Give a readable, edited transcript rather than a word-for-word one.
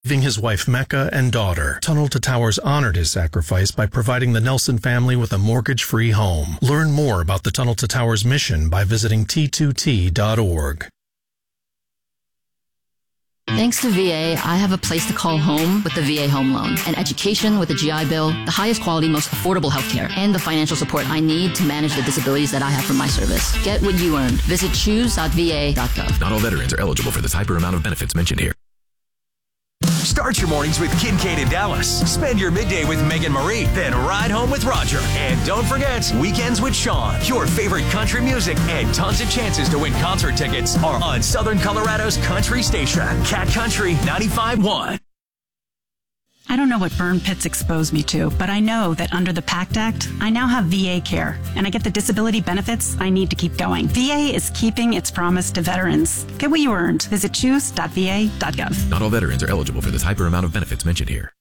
Leaving his wife Mecca and daughter, Tunnel to Towers honored his sacrifice by providing the Nelson family with a mortgage-free home. Learn more about the Tunnel to Towers mission by visiting t2t.org. Thanks to VA, I have a place to call home with the VA Home Loan, an education with a GI Bill, the highest quality, most affordable healthcare, and the financial support I need to manage the disabilities that I have from my service. Get what you earned. Visit choose.va.gov. Not all veterans are eligible for this hyper amount of benefits mentioned here. Start your mornings with Kincaid in Dallas. Spend your midday with Megan Marie. Then ride home with Roger. And don't forget, Weekends with Sean. Your favorite country music and tons of chances to win concert tickets are on Southern Colorado's country station, Cat Country 95.1. I don't know what burn pits exposed me to, but I know that under the PACT Act, I now have VA care, and I get the disability benefits I need to keep going. VA is keeping its promise to veterans. Get what you earned. Visit choose.va.gov. Not all veterans are eligible for this hyper amount of benefits mentioned here.